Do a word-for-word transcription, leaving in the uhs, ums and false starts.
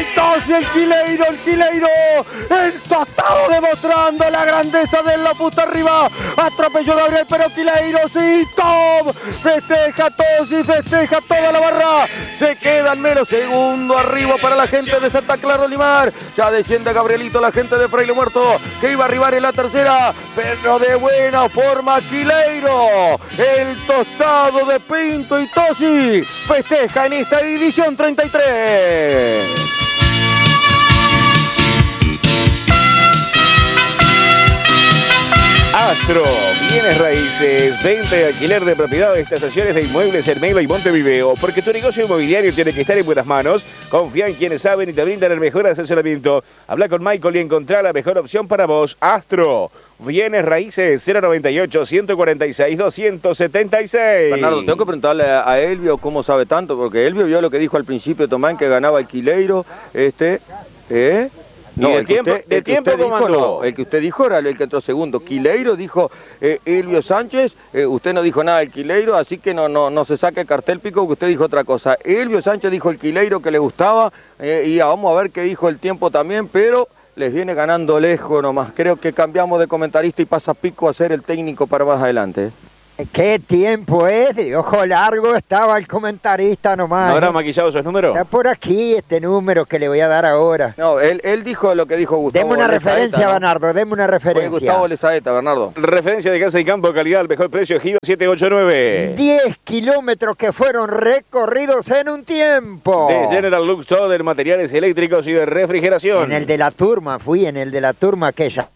Tosi, el Quileiro, el Quileiro, ensotado demostrando la grandeza de la puta arriba. Atropelló Gabriel, pero Quileiro, sí, Tom. Festeja Tosi, festeja toda la barra. Se quedan menos segundo arriba para la gente de Santa Clara Olimar. Ya desciende Gabrielito, la gente de Fraile Muerto, que iba a arribar en la tercera, pero de buena forma Quileiro. El tostado de Pinto y Tosi festeja en esta edición treinta y tres. Astro, bienes raíces, venta y alquiler de propiedades, tasaciones de inmuebles en Melo y Montevideo. Porque tu negocio inmobiliario tiene que estar en buenas manos. Confía en quienes saben y te brindan el mejor asesoramiento. Habla con Michael y encontrá la mejor opción para vos. Astro, bienes raíces, cero noventa y ocho, ciento cuarenta y seis, doscientos setenta y seis. Bernardo, tengo que preguntarle a Elvio cómo sabe tanto, porque Elvio vio lo que dijo al principio Tomán, que ganaba el Quileiro, este, ¿eh? No, de el que tiempo, usted, de el que tiempo usted dijo, comandó. no, el que usted dijo era el que entró segundo. Quileiro dijo eh, Elvio Sánchez, eh, usted no dijo nada del Quileiro, así que no, no, no se saque el cartel pico, que usted dijo otra cosa. Elvio Sánchez dijo el Quileiro que le gustaba, eh, y vamos a ver qué dijo el tiempo también, pero les viene ganando lejos nomás. Creo que cambiamos de comentarista y pasa Pico a ser el técnico para más adelante. ¿Qué tiempo es? De ojo largo estaba el comentarista nomás. ¿No habrá ¿eh? maquillado esos números? Está por aquí este número que le voy a dar ahora. No, él, él dijo lo que dijo Gustavo. Deme una Lezaeta, referencia, ¿no? Bernardo, deme una Fue referencia. Gustavo Lezaeta, Bernardo. Referencia de casa y campo, calidad al mejor precio, Ejido siete ocho nueve. diez kilómetros que fueron recorridos en un tiempo. De General Lux, todo de materiales eléctricos y de refrigeración. En el de la turma, fui en el de la turma aquella.